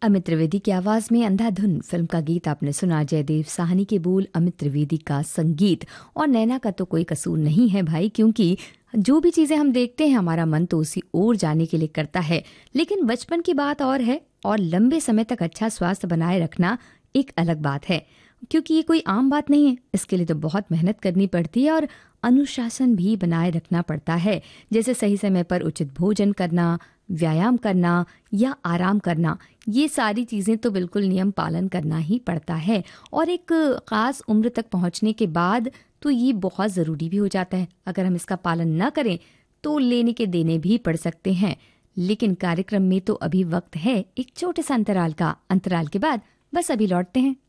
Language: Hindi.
अमित त्रिवेदी की आवाज में अंधाधुन फिल्म का गीत आपने सुना। जयदेव साहनी के बोल, अमित त्रिवेदी का संगीत। और नैना का तो कोई कसूर नहीं है भाई, क्योंकि जो भी चीजें हम देखते हैं हमारा मन तो उसी ओर जाने के लिए करता है। लेकिन बचपन की बात और है, और लंबे समय तक अच्छा स्वास्थ्य बनाए रखना एक अलग बात है, क्योंकि ये कोई आम बात नहीं है। इसके लिए तो बहुत मेहनत करनी पड़ती है और अनुशासन भी बनाए रखना पड़ता है, जैसे सही समय पर उचित भोजन करना, व्यायाम करना या आराम करना। ये सारी चीज़ें तो बिल्कुल नियम पालन करना ही पड़ता है, और एक ख़ास उम्र तक पहुंचने के बाद तो ये बहुत ज़रूरी भी हो जाता है। अगर हम इसका पालन न करें तो लेने के देने भी पड़ सकते हैं। लेकिन कार्यक्रम में तो अभी वक्त है एक छोटे सा अंतराल का। अंतराल के बाद बस अभी लौटते हैं।